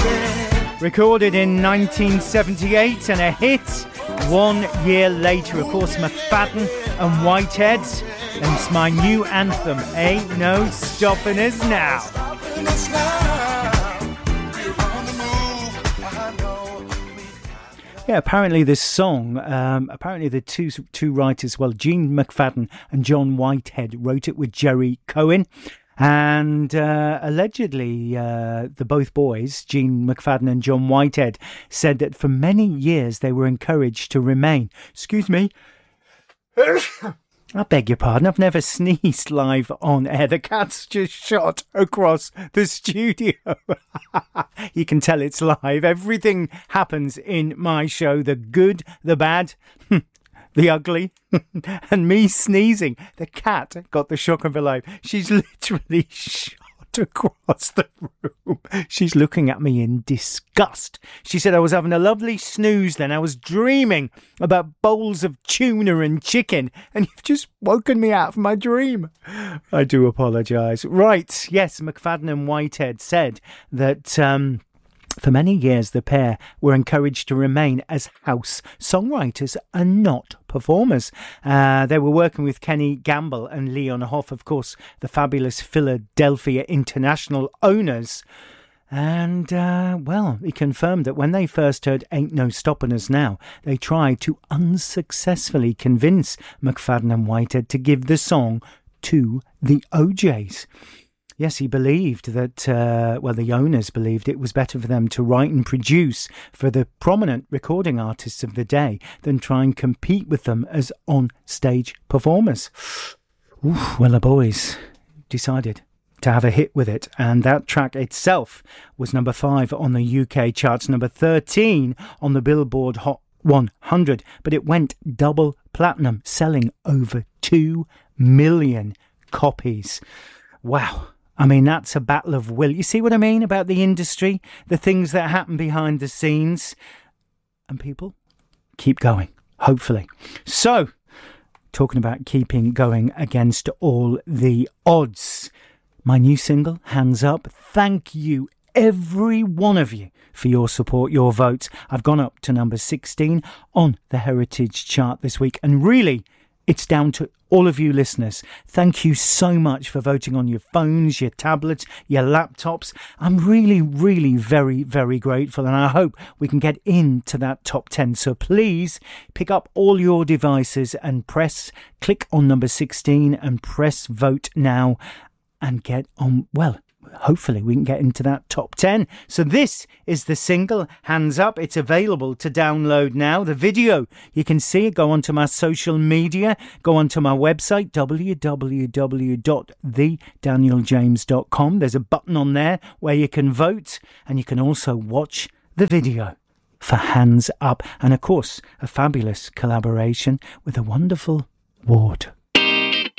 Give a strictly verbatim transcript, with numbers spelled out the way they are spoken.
Recorded in nineteen seventy-eight and a hit one year later. Of course, McFadden and Whitehead. And it's my new anthem, Ain't No Stopping Us Now. Yeah, apparently this song, um, apparently the two two writers, well, Gene McFadden and John Whitehead wrote it with Jerry Cohen. And uh, allegedly, uh, the both boys, Gene McFadden and John Whitehead, said that for many years they were encouraged to remain. Excuse me. I beg your pardon, I've never sneezed live on air. The cat's just shot across the studio. You can tell it's live. Everything happens in my show. The good, the bad, the ugly, and me sneezing. The cat got the shock of her life. She's literally shot across the room. She's looking at me in disgust. She said I was having a lovely snooze then. I was dreaming about bowls of tuna and chicken, and you've just woken me out of my dream. I do apologise. Right, yes, McFadden and Whitehead said that um, for many years the pair were encouraged to remain as house songwriters and not performers. Uh, they were working with Kenny Gamble and Leon Hoff, of course, the fabulous Philadelphia International owners. And, uh, well, he confirmed that when they first heard Ain't No Stopping Us Now, they tried to unsuccessfully convince McFadden and Whitehead to give the song to the O Js. Yes, he believed that, uh, well, the owners believed it was better for them to write and produce for the prominent recording artists of the day than try and compete with them as on-stage performers. Oof, well, the boys decided to have a hit with it, and that track itself was number five on the U K charts, number thirteen on the Billboard Hot one hundred, but it went double platinum, selling over two million copies. Wow. I mean, that's a battle of will. You see what I mean about the industry? The things that happen behind the scenes. And people keep going, hopefully. So, talking about keeping going against all the odds. My new single, Hands Up. Thank you, every one of you, for your support, your votes. I've gone up to number sixteen on the Heritage chart this week. And really, it's down to all of you listeners. Thank you so much for voting on your phones, your tablets, your laptops. I'm really, really very, very grateful, and I hope we can get into that top ten. So please pick up all your devices and press, click on number sixteen and press vote now and get on, well, hopefully we can get into that top ten. So this is the single, Hands Up. It's available to download now. The video, you can see it. Go onto my social media. Go onto my website, w w w dot the daniel james dot com. There's a button on there where you can vote, and you can also watch the video for Hands Up. And of course, a fabulous collaboration with a wonderful Ward.